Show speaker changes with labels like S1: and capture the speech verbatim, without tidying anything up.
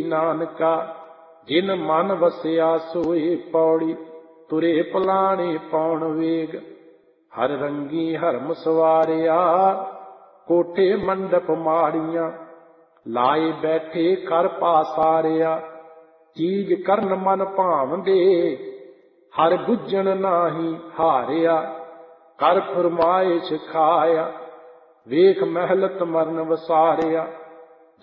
S1: ਨਾਨਕਾ ਜਿਨ ਮਨ ਵਸਿਆ ਸੋਏ ਪੌੜੀ ਤੁਰੇ ਪਲਾਣੇ ਪੌਣ ਵੇਗ ਹਰ ਰੰਗੀ ਹਰਮ ਸਵਾਰਿਆ ਕੋਠੇ ਮੰਡਪ ਮਾੜੀਆਂ ਲਾਏ ਬੈਠੇ ਕਰ ਪਾਸਾਰਿਆ ਚੀਜ ਕਰਨ ਮਨ ਭਾਵਦੇ ਹਰ ਬੁੱਝਣ ਨਾਹੀ ਹਾਰਿਆ ਕਰ ਫਰਮਾਇਸ਼ ਖਾਇਆ ਵੇਖ ਮਹਿਲਤ ਮਰਨ ਵਸਾਰਿਆ